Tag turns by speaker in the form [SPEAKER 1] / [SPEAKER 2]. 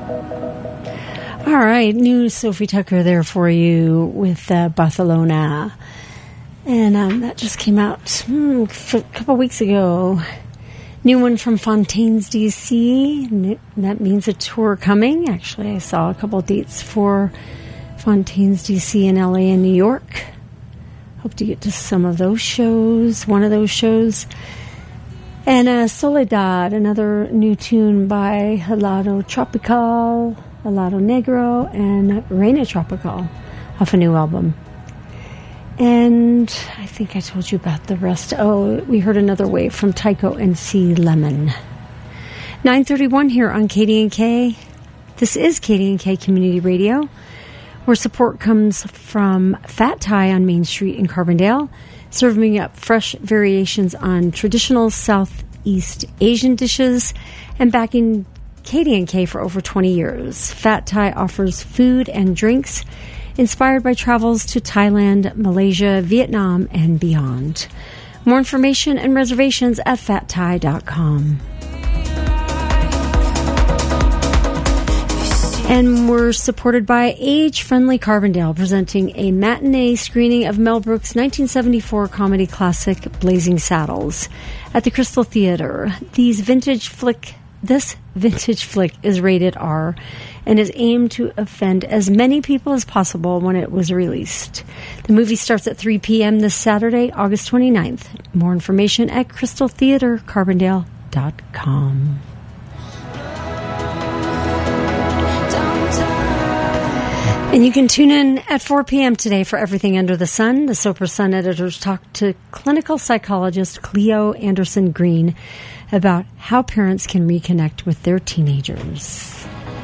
[SPEAKER 1] All right, new Sophie Tucker there for you with Barcelona. And that just came out a couple weeks ago. New one from Fontaines, D.C. And that means a tour coming. Actually, I saw a couple dates for Fontaines, D.C. and L.A. and New York. Hope to get to some of those shows, one of those shows. And Soledad, another new tune by Helado Tropical, Helado Negro, and Reina Tropical off a new album. And I think I told you about the rest. Oh, we heard Another Wave from Tycho and C. Lemon. 9:31 here on KDNK. This is KDNK Community Radio, where support comes from Fat Thai on Main Street in Carbondale, serving up fresh variations on traditional Southeast Asian dishes and backing KDNK for over 20 years. Fat Thai offers food and drinks inspired by travels to Thailand, Malaysia, Vietnam, and beyond. More information and reservations at fatthai.com. And we're supported by Age Friendly Carbondale, presenting a matinee screening of Mel Brooks' 1974 comedy classic Blazing Saddles at the Crystal Theater. This vintage flick is rated R and is aimed to offend as many people as possible when it was released. The movie starts at 3 p.m. this Saturday, August 29th. More information at crystaltheatercarbondale.com. And you can tune in at 4 p.m. today for Everything Under the Sun. The Soper Sun editors talk to clinical psychologist Cleo Anderson Green about how parents can reconnect with their teenagers.